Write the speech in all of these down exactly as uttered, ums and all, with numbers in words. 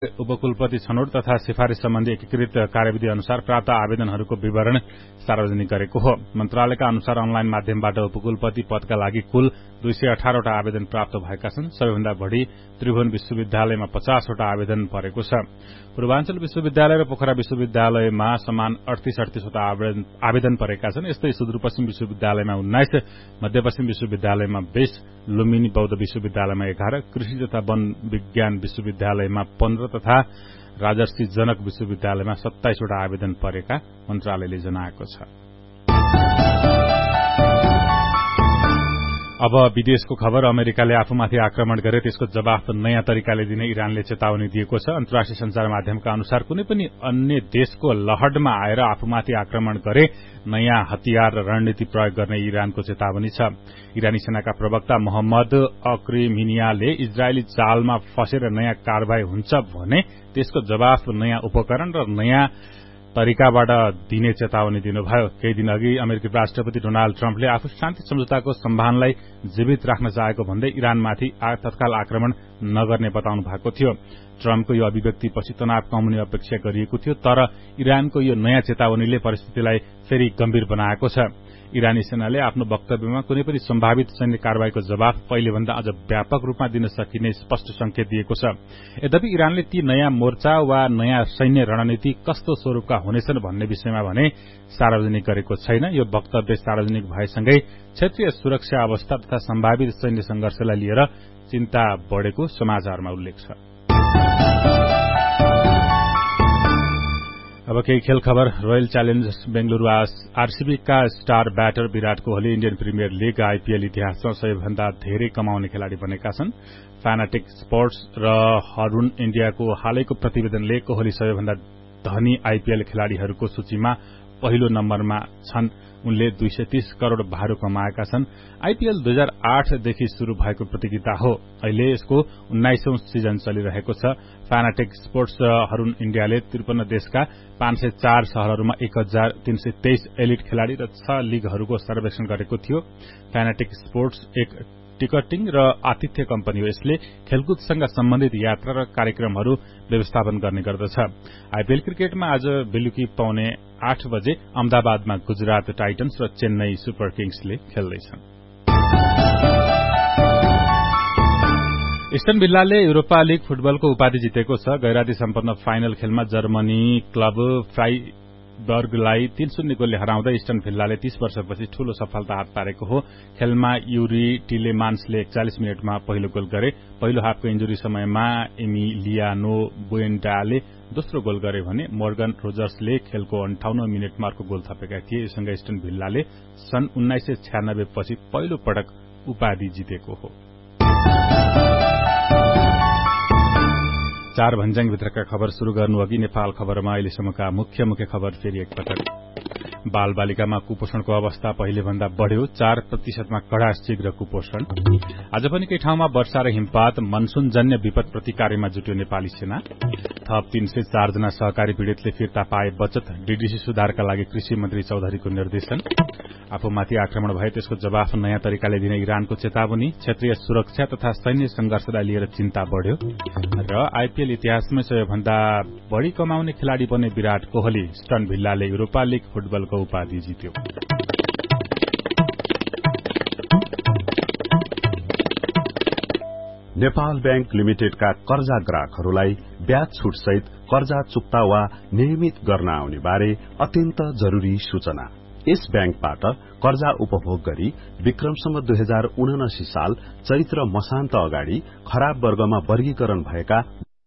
उपकुलपति छनौट तथा सिफारिश सम्बन्धी एकीकृत कार्यविधि अनुसार प्राप्त आवेदनहरूको विवरण सार्वजनिक गरेको हो। मन्त्रालयका अनुसार अनलाइन माध्यमबाट उपकुलपति पदका लागि कुल दुई सय अठारवटा आवेदन प्राप्त भएका छन्। सबैभन्दा बढ़ी त्रिभुवन विश्वविद्यालयमा पचासवटा आवेदन परेको छ। पूर्वाञ्चल विश्वविद्यालय र पोखरा विश्वविद्यालयमा समान अडतीस अडतीसवटा आवेदन परेका छन्। यस्तै सुदूरपश्चिम विश्वविद्यालयमा उन्नाइस, मध्यपश्चिम विश्वविद्यालयमा बीस, लुम्बिनी बौद्ध विश्वविद्यालयमा एघार, कृषि तथा वन विज्ञान विश्वविद्यालयमा पन्ध्र तथा राजर्षि जनक विश्वविद्यालयमा सत्ताइसवटा आवेदन परेका मन्त्रालयले जनाएको छ। अब विदेशको खबर। अमेरिकाले आफूमाथि आक्रमण गरे त्यसको जवाफ नयाँ तरिकाले दिने इरानले चेतावनी दिएको छ। अन्तर्राष्ट्रिय संचार माध्यमका अनुसार कुनै पनि अन्य देशको लहडमा आएर आफूमाथि आक्रमण गरे नयाँ हतियार र रणनीति प्रयोग गर्ने इरानको चेतावनी छ। इरानी सेनाका प्रवक्ता मोहम्मद अक्रिमिनियाले इजरायली चालमा फसेर नयाँ कारबाही हुन्छ भने त्यसको जवाफ नयाँ उपकरण र नयाँ तरिकाबाट दिने चेतावनी दिनुभयो। केही दिन अघि अमेरिकी राष्ट्रपति डोनाल्ड ट्रम्पले आफू शान्ति सम्झौताको सम्भावनालाई जीवित राख्न चाहेको भन्दै इरानमाथि तत्काल आक्रमण नगर्ने बताउनु भएको थियो। ट्रम्पको यो अभिव्यक्तिपछि तनाव कमाउने अपेक्षा गरिएको थियो, तर इरानको यो नयाँ चेतावनीले परिस्थितिलाई फेरि गम्भीर बनाएको छ। इरानी सेनाले आफ्नो वक्तव्यमा कुनै पनि सम्भावित सैन्य कारबाहीको जवाफ पहिलेभन्दा अझ व्यापक रूपमा दिन सकिने स्पष्ट संकेत दिएको छ। यद्यपि इरानले ती नयाँ मोर्चा वा नयाँ सैन्य रणनीति कस्तो स्वरूपका हुनेछन् भन्ने विषयमा भने सार्वजनिक गरेको छैन। यो वक्तव्य सार्वजनिक भएसँगै क्षेत्रीय सुरक्षा अवस्था तथा सम्भावित सैन्य संघर्षलाई लिएर चिन्ता बढ़ेको समाचारमा उल्लेख छ। अब केही खेल खबर। Royal Challengers Bengaluru आरसीबीका star batter Virat Kohli Indian premier league IPL इतिहासमा सबैभन्दा धेरै कमाउने खेलाड़ी बनेका छन्। फ्यानाटिक स्पोर्ट्स र हरुन इण्डियाको हालैको प्रतिवेदनले कोहली सबैभन्दा धनी आईपीएल खेलाड़ीहरूको सूचीमा पहिलो नम्बरमा छन्। उनले दुई सय तीस करोड़ भारू कमाएका छन्। आईपीएल दुई हजार आठदेखि शुरू भएको प्रतियोगिता हो। अहिले यसको उन्नाइसौं सिजन चलिरहेको छ। फ्यानाटिक स्पोर्ट्स हरुन इण्डियाले त्रिपन्न देशका पाँच सय चार शहरहरूमा एक हजार तीन सय तेइस एलिट खेलाड़ी र छ लीगहरूको सर्वेक्षण गरेको थियो। फ्यानाटिक स्पोर्ट्स एक टिकटिङ र आतिथ्य कम्पनी हो। यसले खेलकुदसँग सम्बन्धित यात्रा र कार्यक्रमहरू व्यवस्थापन गर्ने गर्दछ। आईपीएल क्रिकेटमा आज बेलुकी पौने आठ बजे अहमदाबादमा गुजरात टाइटन्स र Chennai super किङ्सले खेल्दैछन्। Eastern भिल्लाले Europa league फुटबलको उपाधि जितेको छ। गैराती सम्पन्न फाइनल खेलमा जर्मनी क्लब फ्राइबर्गलाई तीन शून्य गोलले हराउँदै इस्टर्न भिल्लाले तीस वर्षपछि ठूलो सफलता हात पारेको हो। खेलमा युरी टिलेमान्सले एकचालिस मिनटमा पहिलो गोल गरे। पहिलो हाफको इन्जुरी समयमा एमिलियानो बुएन्टाले दोस्रो गोल गरे भने मोर्गन रोजर्सले खेलको अन्ठाउन्न मिनटमा अर्को गोल थपेका थिए। यससँगै इस्टर्न भिल्लाले सन् उन्नाइस सय छ्यानब्बे पछि पहिलो पटक उपाधि जितेको हो। चार भन्ज्याङभित्रका खबर शुरू गर्नु अघि नेपाल खबरमा अहिलेसम्मका मुख्य मुख्य खबर फेरि एकपटक। बाल बालिकामा कुपोषणको अवस्था पहिलेभन्दा बढ़्यो। चार प्रतिशतमा कड़ा शीघ्र कुपोषण। आज पनि केही ठाउँमा वर्षा र हिमपात। मनसूनजन्य विपद प्रतिकार्यमा जुट्यो नेपाली सेना। थप तीन सय चारजना सहकारी पीड़ितले फिर्ता पाए बचत। डीडीसी सुधारका लागि कृषि मन्त्री चौधरीको निर्देशन। आफूमाथि आक्रमण भए त्यसको जवाफ नयाँ तरिकाले दिने इरानको चेतावनी। क्षेत्रीय सुरक्षा तथा सैन्य संघर्षलाई लिएर चिन्ता बढ़्यो। र आईपीएल इतिहासमै सबैभन्दा बढ़ी कमाउने खेलाड़ी बने Virat Kohli. Eastern भिल्लाले Europa league फुटबलको उपाधि जित्यो। नेपाल बैंक लिमिटेडका कर्जा ग्राहकहरूलाई ब्याज छुट सहित कर्जा चुक्ता वा नियमित गर्न आउने बारे अत्यन्त जरूरी सूचना। यस बैंकबाट कर्जा उपभोग गरी विक्रमसम्म दुई हजार उनासी साल चैत्र मसान्त अगाडि खराब वर्गमा वर्गीकरण भएका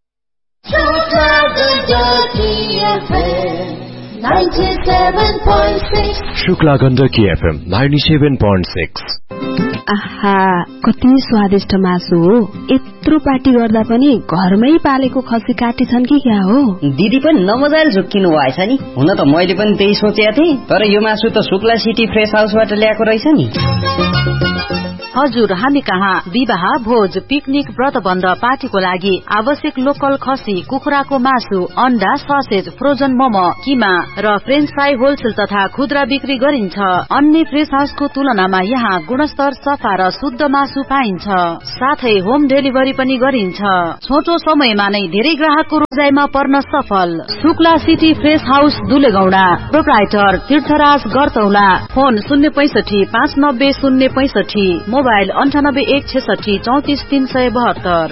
Shukla Gandaki FM ninety seven point six. आहा, कति स्वादिष्ट मासु हो। यत्रो पार्टी गर्दा पनि घरमै पालेको खसी काटेछन् कि क्या हो? दिदी पनि नमजाले झुक्किनु भएछ नि। हुन त मैले पनि त्यही सोचेको थिएँ, तर यो मासु त शुक्ला सिटी फ्रेश हाउसबाट ल्याएको रहेछ नि। हजुर, हामी कहाँ विवाह, भोज, पिकनिक, व्रतबन्ध, पार्टीको लागि आवश्यक लोकल खसी, कुखुराको मासु, अन्डा, ससेज, फ्रोजन मोमो, किमा र फ्रेन्च फ्राई होलसेल तथा खुद्रा बिक्री गरिन्छ। अन्य फ्रेस हाउसको तुलनामा यहाँ गुणस्तर, सफा र शुद्ध मासु पाइन्छ। साथै होम डेलिभरी पनि गरिन्छ। छोटो समयमा नै धेरै ग्राहकको रोजाइमा पर्न सफल। Shukla city fresh house दुलेगौडा, proprietor तीर्थराज गरतौला। फोन शून्य पैसठी पाँच नब्बे शून्य पैसठी, मोबाइल अन्ठानब्बे एक छेसठी चौतिस तीन सय बहत्तर।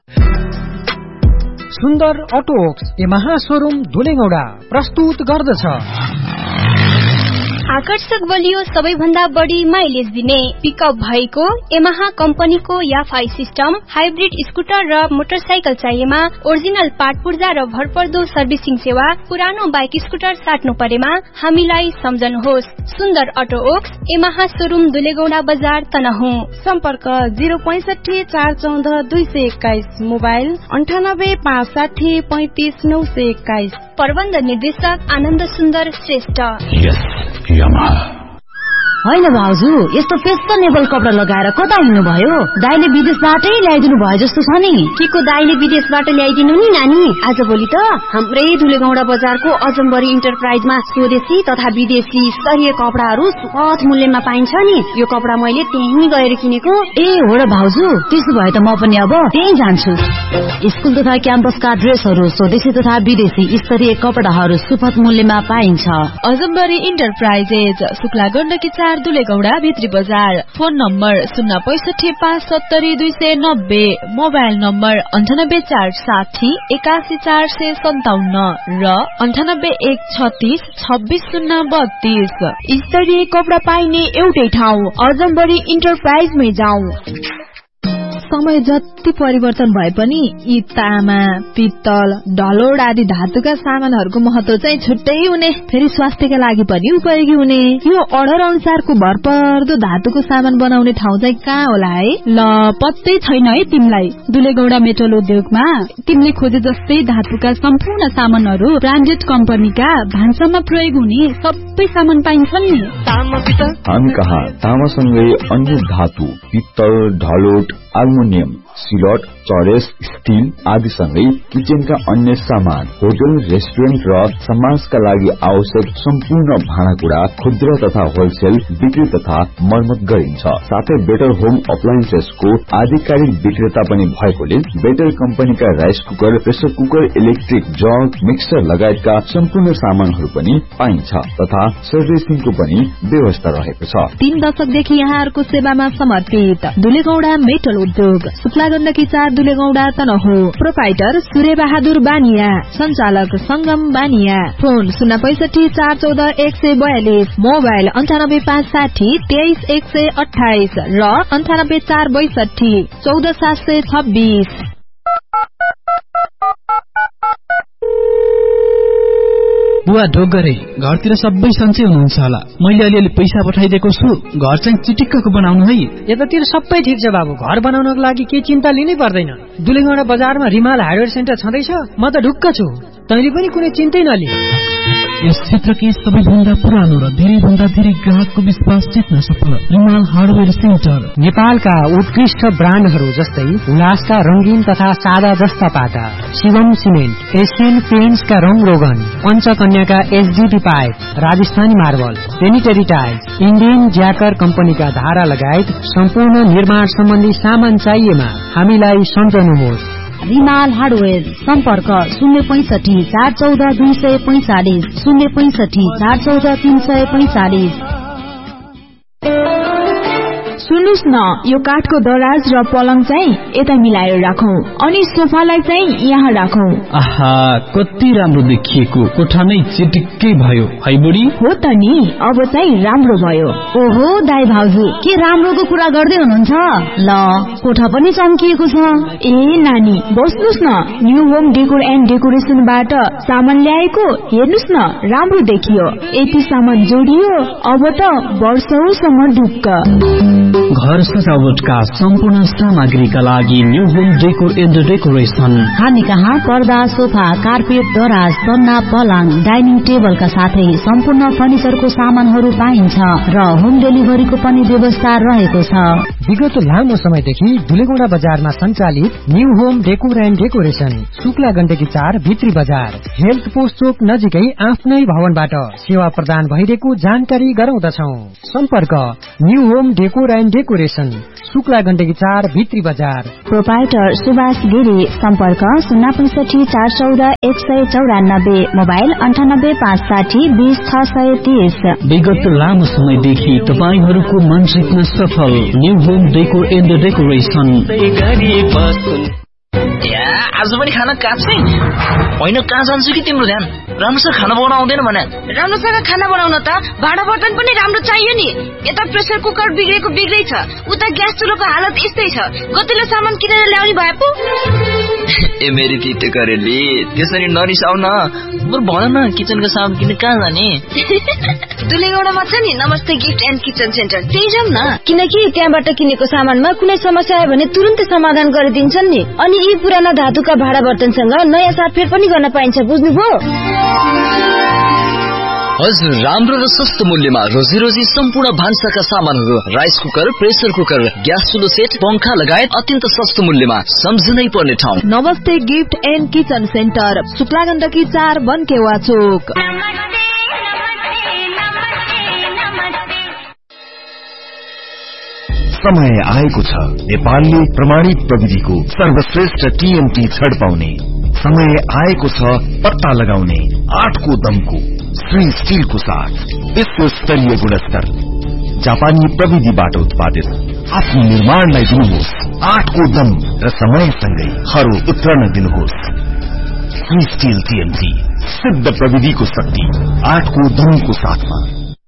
सुन्दर अटोक्स यमहा शोरूम दुलेगौडा प्रस्तुत गर्दछ आकर्षक बलियो सबैभन्दा बढी माइलेज दिने पिकअप भएको यमहा कम्पनीको याफाई सिस्टम, हाइब्रिड स्कुटर र मोटरसाइकल चाहिएमा ओरिजिनल पार्ट पूर्जा र भरपर्दो सर्भिसिङ सेवा। पुरानो बाइक स्कुटर साट्नु परेमा हामीलाई सम्झनुहोस्। सुन्दर अटो ओक्स यमहा शोरूम दुलेगौडा बजार तनहुँ। सम्पर्क जिरो पैसठी चार चौध दुई सय एक्काइस, मोबाइल अन्ठानब्बे पाँच साठी पैंतिस नौ सय एक्काइस। प्रबन्ध निर्देशक आनन्द सुन्दर श्रेष्ठ। होइन भाउजू, यस्तो फेसनेबल कपडा लगाएर कता हिँड्नु भयो? दाइले विदेशबाटै ल्याइदिनु भयो जस्तो छ नि। के को दाइले विदेशबाट ल्याइदिनु नि नानी? आज भोलि त हाम्रै धुलेगौडा बजारको अजम्बरी इन्टरप्राइजमा स्वदेशी तथा विदेशी स्तरीय कपडाहरू सुपथ मूल्यमा पाइन्छ नि। यो कपडा मैले त्यहीँ गएर किनेको। ए हो र भाउजू, त्यसो भए त म पनि अब त्यही जान्छु। स्कुल तथा क्याम्पसका ड्रेसहरू स्वदेशी तथा विदेशी स्तरीय कपडाहरू सुपथ मूल्यमा पाइन्छ। अजम्बरी इन्टरप्राइजेज, शुक्ला गण्डकी चार दुलेगौडा भित्री बजार। फोन नम्बर शून्य पैसठी पाँच सत्तरी दुई सय नब्बे, मोबाइल नम्बर अन्ठानब्बे चार साठी एकासी चार सय सन्ताउन्न र अन्ठानब्बे एक छत्तीस छब्बीस शून्य बत्तीस। स्तरीय कपडा पाइने एउटै ठाउँ अजम्बरी इन्टरप्राइजमै जाउँ। समय जति परिवर्तन भए पनि यी तामा, पित्तल, ढलोड आदि धातुका सामानहरूको महत्व चाहिँ छुट्टै हुने, फेरि स्वास्थ्यका लागि पनि उपयोगी हुने। यो अर्डर अनुसारको भरपर्दो धातुको सामान बनाउने ठाउँ चाहिँ कहाँ होला है? ल पत्तै छैन है तिमीलाई। दुलेगौडा मेटल उद्योगमा तिमीले खोजे जस्तै धातुका सम्पूर्ण सामानहरू ब्रान्डेड कम्पनीका भान्सामा प्रयोग हुने सबै सामान पाइन्छन् नि। हामी कहाँ तामासँगै अन्य धातु, पित्तल, ढलोट, एल्युमिनियम, सिलट, चरेस, स्टिल आदि सँगै किचनका अन्य सामान, होटल, रेस्टुरेन्ट र समाजका लागि आवश्यक सम्पूर्ण भाँडाकुँडा खुद्रा तथा होलसेल बिक्री तथा मर्मत गरिन्छ। साथै बेटर होम अप्लायन्सेसको आधिकारिक विक्रेता पनि भएकोले बेटर कम्पनीका rice cooker, pressure cooker, electric jug, mixer लगायतका सम्पूर्ण सामानहरू पनि पाइन्छ तथा सर्भिसिङको पनि व्यवस्था रहेको छ। तीन दशकदेखि यहाँहरूको सेवामा समर्पित दुलेगौडा मेटल उद्योग, शुक्ला गण्डकी चार दुलेगौडा तनहुँ। प्रोप्राइटर सूर्य बहादुर बानिया, संचालक संगम बानिया। फोन शून्य पैसठी चार चौध एक सय बयालिस, मोबाइल अन्ठानब्बे पाँच साठी तेइस एक सय अठाइस र अन्ठानब्बे चार बैसठी चौध सात सय छब्बीस। बुवा ढोक गरे, घरतिर सबै सन्चै हुनुहुन्छ होला। मैले अलिअलि पैसा पठाइदिएको छु, घर चाहिँ चिटिक्कको बनाउनु है। यतातिर सबै ठिक छ बाबु, घर बनाउनको लागि केही चिन्ता लिनै पर्दैन। दुलेगौडा बजारमा रिमाल हार्डवेयर सेन्टर छँदैछ, म त ढुक्क छु। तैँले पनि कुनै चिन्तै नलि। यस क्षेत्रकै सबैभन्दा पुरानो र धेरै भन्दा धेरै ग्राहकको विश्वास जित्न सफल रिमाल हार्डवेयर सेन्टर। नेपालका उत्कृष्ट ब्रान्डहरू जस्तै उल्लासका रंगीन तथा सादा जस्ता पाटा, शिवम सिमेन्ट, एसियन पेन्ट्सका रंग रोगन, पञ्चकन्याका SDP pipe, Rajasthani marble, sanitary tiles, Indian ज्याकर कम्पनीका धारा लगायत सम्पूर्ण निर्माण सम्बन्धी सामान चाहिएमा हामीलाई सम्झनुहोस्। रिमाल हार्डवेयर, सम्पर्क शून्य पैसठी चार चौध दुई सय पैंचालिस, शून्य पैसठी चार चौध तीन सय पैंचालिस। सुन्नुस् न, यो काठको दराज र पलङ चाहिँ यता मिलाएर राखौं अनि सोफालाई चाहिँ यहाँ राखौं। आहा, कति राम्रो देखिएको, कोठा नै चिटिक्कै भयो है बुढी। हो त नि, अब चाहिँ राम्रो भयो। ओहो दाइ भाउजू, के राम्रोको कुरा गर्दै हुनुहुन्छ? ल कोठा पनि चम्किएको छ। ए नानी बस्नुस् न, न्यू होम डेकोर एन्ड डेकोरेसनबाट सामान ल्याएको, हेर्नुस् न राम्रो देखियो। यति सामान जोडियो, अब त वर्षौसम्म ढुक्क। घर सजावटका सम्पूर्ण सामग्रीका लागि new home decor and decoration. हामी कहाँ पर्दा, सोफा, कार्पेट, दराज, सन्ना, पलङ, डाइनिङ टेबलका साथै सम्पूर्ण फर्निचरको सामानहरू पाइन्छ र होम डेलिभरीको पनि व्यवस्था रहेको छ। विगत लामो समयदेखि दुलेगौडा बजारमा सञ्चालित new home decor and decoration, Shukla Gandaki चार भित्री बजार, हेल्थ पोस्ट चोक नजिकै आफ्नै भवनबाट सेवा प्रदान भइरहेको जानकारी गराउँदछौ। सम्पर्क new home decor and decoration, Shukla Gandaki चार भित्री बजार। प्रोपाइटर सुभाष गिरी, सम्पर्क शून्य पैंसठी चार चौध एक सय चौरानब्बे, मोबाइल अन्ठानब्बे पाँच साठी बीस छ सय तीस। विगत लामो समयदेखि तपाईहरूको मन जित्न सफल new home decor and decoration. आज पनि खाना काट्छै होइन, कहाँ जान्छु कि तिम्रो ध्यान राम्रोसँग खाना बनाउन आउँदैन भने? राम्रोसँग खाना बनाउन त भाँडा बर्तन पनि राम्रो चाहियो नि। यता प्रेसर कुकर बिग्रेको बिग्रै छ, उता ग्यास चुलोको हालत यस्तै छ, गतिलो सामान किनेर ल्याउने भए पो। ए मेरी तिते करेली, त्यसरी नरिसाउ न। बरु भन न, किचनको सामान किन्न कहाँ जाने? दुलेगौडामा छ नि नमस्ते गिफ्ट एन्ड किचन सेन्टर, त्यही जाउँ न। किनकि त्यहाँबाट किनेको सामानमा कुनै समस्या आयो भने तुरुन्तै समाधान गरिदिन्छन् नि। अनि यी पुराना धातुका भाँडा बर्तनसँग नयाँ साटफेर पनि गर्न पाइन्छ, बुझ्नुभयो? हजुर, राम्रो र सस्तो मूल्यमा रोजी रोजी सम्पूर्ण भान्साका सामानहरू, rice cooker, pressure cooker, gas चुलो set, पंखा लगायत अत्यन्त सस्तो मूल्यमा सम्झनै पर्ने ठाउँ नमस्ते gift and kitchen centre, Shukla Gandaki चार, बनकेवा चोक। समय आएको छ नेपालले प्रमाणित प्रविधिको सर्वश्रेष्ठ टीएमटी छड पाउने। समय आएको छ पत्ता लगाउने आठको दमको श्री स्टिलको साथ विश्व स्तरीय गुणस्तर जापानी प्रविधिबाट उत्पादित आफ्नो निर्माणलाई दिनुहोस् आठको दम र समयसँगै हरो उत्रन दिनुहोस्। श्री स्टिल टीएमटी, सिद्ध प्रविधिको शक्ति आठको दमको साथमा।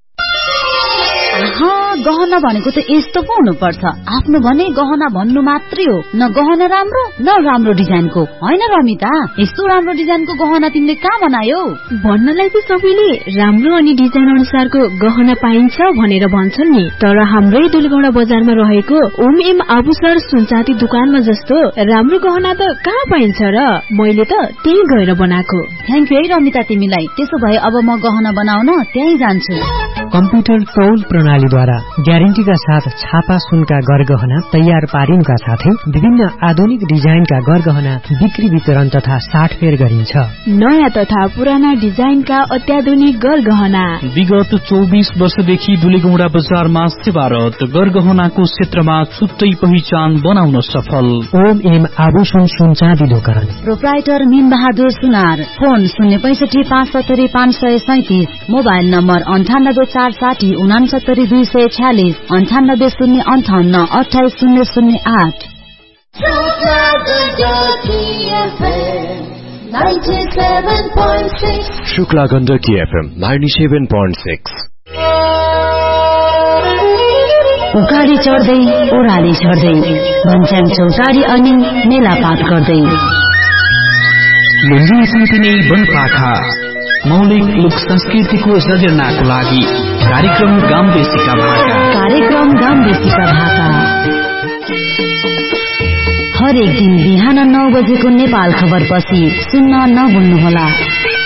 गहना भनेको त यस्तो पो हुनुपर्छ। आफ्नो भने गहना भन्नु मात्रै हो, न गहना राम्रो न राम्रो डिजाइनको। होइन रमिता, यस्तो राम्रो डिजाइनको गहना तिमीले कहाँ बनायौ? भन्नलाई त सबैले राम्रो अनि डिजाइन अनुसारको गहना पाइन्छ भनेर भन्छन् नि, तर हाम्रै दुलेगौडा बजारमा रहेको ओम एम आभूषण सुनचाँदी दुकानमा जस्तो राम्रो गहना त कहाँ पाइन्छ र? मैले त त्यही गएर बनाएको। थ्याङ्क यू है रमिता तिमीलाई। त्यसो भए अब म गहना बनाउन त्यही जान्छु। कम्प्युटर तौल प्रणालीद्वारा ग्यारेन्टीका साथ छापा सुनका गरगहना तयार पारिनुका साथै विभिन्न आधुनिक डिजाइनका गरगहना बिक्री वितरण तथा साटफेर गरिन्छ। नयाँ तथा पुराना डिजाइनका अत्याधुनिक गरगहना विगत चौबिस वर्षदेखि दुलेगौडा बजारमा सेवारत, गरगहनाको क्षेत्रमा छुट्टै पहिचान बनाउन सफल ओम एम आभूषण सुनचाँदी दोकान। प्रोप्राइटर मीन बहादुर सुनार, फोन शून्य पैंसठी पाँच सत्तरी पाँच सय सैतिस, मोबाइल नम्बर अन्ठानब्बे चार साठी उनासत्तरी दुई सय छ्यालिस, अन्ठानब्बे शून्य अन्ठाउन्न अठाइस शून्य शून्य आठ। Shukla Gandaki FM ninety seven point six. उकाली चढ्दै ओह्राली चढ्दै भन्छन् चौतारी अनि मेलापात गर्दै मुन्जी सम्पिने वनपाखा मौलिक लोक संस्कृतिको सृजनाको लागि कार्यक्रम गाउँदेशीका भाका कार्यक्रम गाउँदेशीका भाका हरेक दिन बिहान नौ बजेको नेपाल खबर पछि सुन्न नभुल्नुहोला।